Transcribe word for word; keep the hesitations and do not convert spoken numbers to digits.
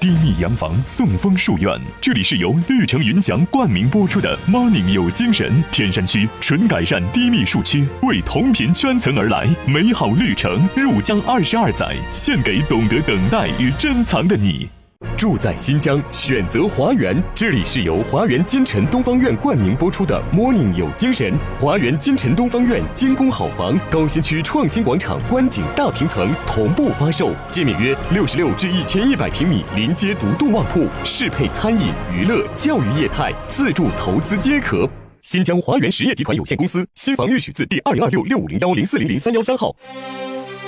低密洋房送枫树苑，这里是由绿城云翔冠名播出的 Morning 有精神。天山区纯改善低密树区，为同频圈层而来，美好绿城入江二十二载，献给懂得等待与珍藏的你。 住在新疆，选择华园。这里是由华园金城东方苑冠名播出的 Morning 有精神。华园金城东方苑精工好房，高新区创新广场观景大平层同步发售，界面约六十六至一千一百平米，临街独栋旺铺，适配餐饮、娱乐、教育业态，自住投资皆可。新疆华园实业集团有限公司新房预许字第二零二六六五零幺零四零零三幺三号。